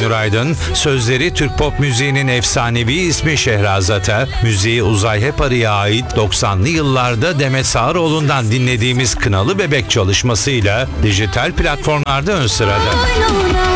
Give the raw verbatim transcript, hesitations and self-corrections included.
Aynur Aydın, sözleri Türk pop müziğinin efsanevi ismi Şehrazat'a, müziği Uzay Hep Arı'ya ait doksanlı yıllarda Demet Sağaroğlu'ndan dinlediğimiz Kınalı Bebek çalışmasıyla dijital platformlarda ön sırada.